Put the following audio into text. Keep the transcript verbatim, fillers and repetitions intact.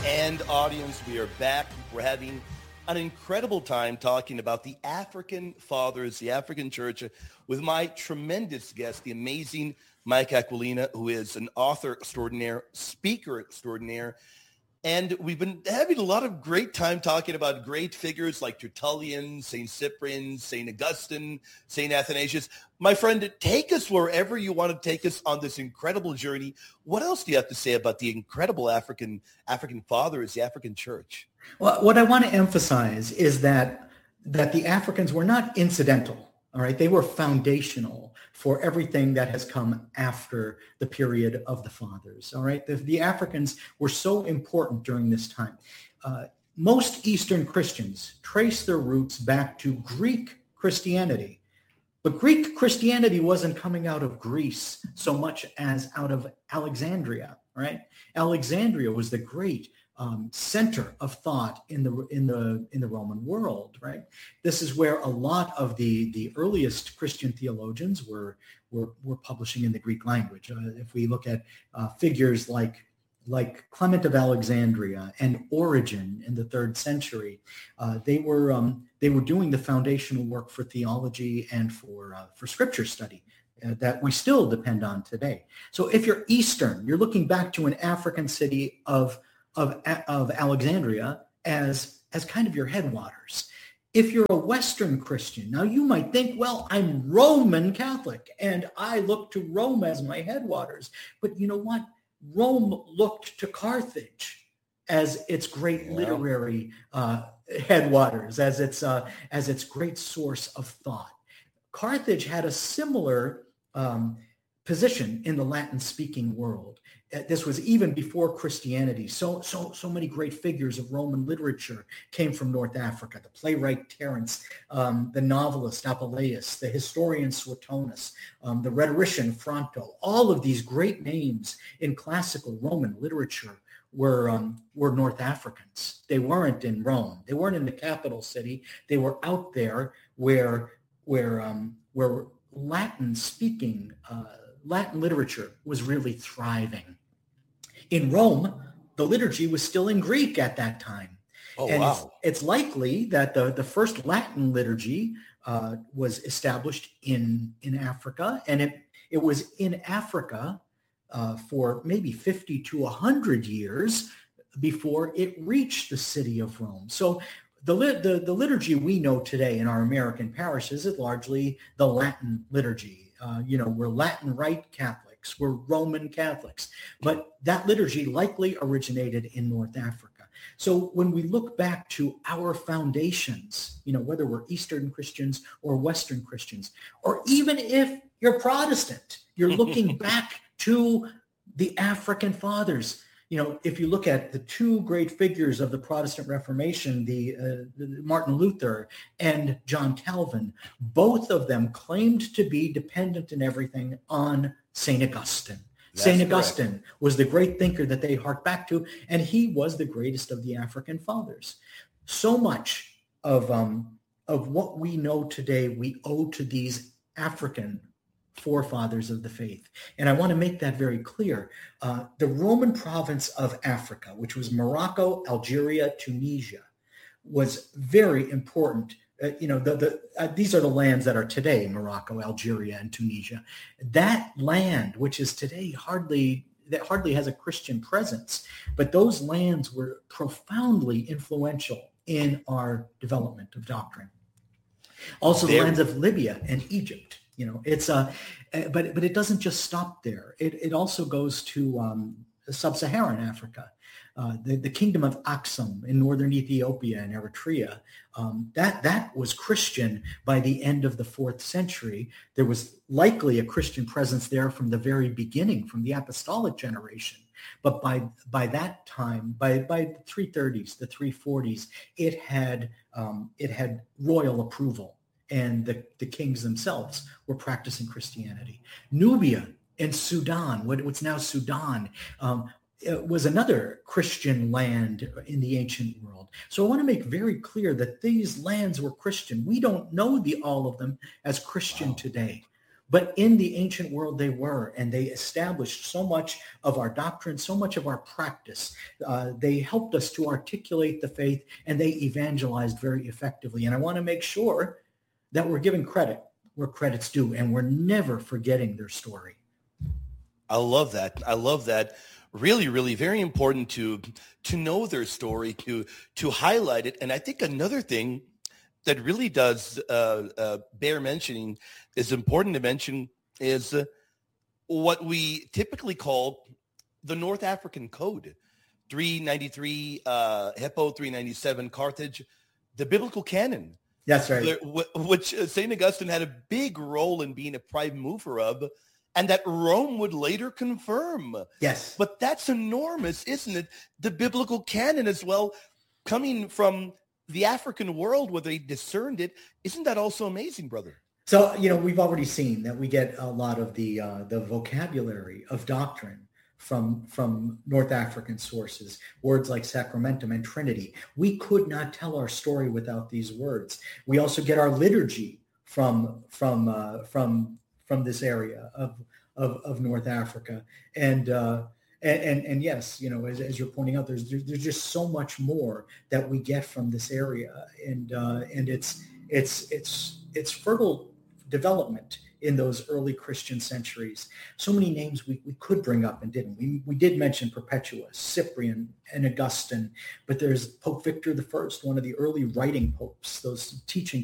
And audience, we are back. We're having an incredible time talking about the African fathers, the African church, with my tremendous guest, the amazing Mike Aquilina, who is an author extraordinaire, speaker extraordinaire. And we've been having a lot of great time talking about great figures like Tertullian, Saint Cyprian, Saint Augustine, Saint Athanasius. My friend, take us wherever you want to take us on this incredible journey. What else do you have to say about the incredible African African fathers, the African church? Well, what I want to emphasize is that that the Africans were not incidental. All right, they were foundational for everything that has come after the period of the fathers. All right, the, the Africans were so important during this time. Uh, most Eastern Christians trace their roots back to Greek Christianity, but Greek Christianity wasn't coming out of Greece so much as out of Alexandria. Right, Alexandria was the great Um, center of thought in the in the in the Roman world, right? This is where a lot of the the earliest Christian theologians were were were publishing in the Greek language. Uh, if we look at uh, figures like like Clement of Alexandria and Origen in the third century, uh, they were um, they were doing the foundational work for theology and for uh, for scripture study uh, that we still depend on today. So if you're Eastern, you're looking back to an African city of of of Alexandria as as kind of your headwaters. If you're a Western Christian, now you might think, well, I'm Roman Catholic and I look to Rome as my headwaters. But you know what? Rome looked to Carthage as its great yeah. literary uh, headwaters, as its uh, as its great source of thought. Carthage had a similar um, position in the Latin-speaking world. This was even before Christianity. So, so, so many great figures of Roman literature came from North Africa. The playwright Terence, um, the novelist Apuleius, the historian Suetonius, um, the rhetorician Fronto. All of these great names in classical Roman literature were um, were North Africans. They weren't in Rome. They weren't in the capital city. They were out there where where um, where Latin-speaking uh, Latin literature was really thriving. In Rome, the liturgy was still in Greek at that time. Oh, and wow. It's, it's likely that the, the first Latin liturgy uh, was established in, in Africa, and it, it was in Africa uh, for maybe fifty to one hundred years before it reached the city of Rome. So the, the, the liturgy we know today in our American parishes is largely the Latin liturgy. Uh, you know, we're Latin Rite Catholics, we're Roman Catholics, but that liturgy likely originated in North Africa. So when we look back to our foundations, you know, whether we're Eastern Christians or Western Christians, or even if you're Protestant, you're looking back to the African fathers. You know, if you look at the two great figures of the Protestant Reformation, the, uh, the Martin Luther and John Calvin, both of them claimed to be dependent in everything on Saint Augustine. That's Saint Augustine correct. Was the great thinker that they hark back to, and he was the greatest of the African fathers. So much of um, of what we know today we owe to these African forefathers of the faith. And I want to make that very clear. Uh, the Roman province of Africa, which was Morocco, Algeria, Tunisia, was very important. Uh, you know, the, the, uh, these are the lands that are today, Morocco, Algeria, and Tunisia. That land, which is today hardly, that hardly has a Christian presence, but those lands were profoundly influential in our development of doctrine. Also, the lands of Libya and Egypt. You know, it's uh, but but it doesn't just stop there. It it also goes to um, sub-Saharan Africa, uh, the the kingdom of Aksum in northern Ethiopia and Eritrea. Um, that that was Christian by the end of the fourth century. There was likely a Christian presence there from the very beginning, from the apostolic generation. But by by that time, by by the three thirties, the three forties, it had um, it had royal approval. And the, the kings themselves were practicing Christianity. Nubia and Sudan, what, what's now Sudan, um, was another Christian land in the ancient world. So I want to make very clear that these lands were Christian. We don't know the all of them as Christian wow. today, But in the ancient world, they were, and they established so much of our doctrine, so much of our practice. Uh, they helped us to articulate the faith, and they evangelized very effectively. And I want to make sure that we're giving credit where credit's due, and we're never forgetting their story. I love that. I love that. Really, really very important to to know their story, to to highlight it. And I think another thing that really does uh, uh, bear mentioning, is important to mention, is uh, what we typically call the North African Code, three ninety-three, uh, Hippo three ninety-seven, Carthage, the biblical canon. That's right. Which Saint Augustine had a big role in being a prime mover of, and that Rome would later confirm. Yes. But that's enormous, isn't it? The biblical canon as well, coming from the African world where they discerned it. Isn't that also amazing, brother? So, you know, we've already seen that we get a lot of the uh, the vocabulary of doctrine from from North African sources, words like sacramentum and Trinity. We could not tell our story without these words. We also get our liturgy from from uh, from from this area of of, of North Africa, and uh, and, and and yes, you know, as, as you're pointing out, there's there's just so much more that we get from this area, and uh, and it's it's it's it's fertile development in those early Christian centuries. So many names we, we could bring up and didn't. We we did mention Perpetuus, Cyprian, and Augustine, but there's Pope Victor the First, one of the early writing popes, those teaching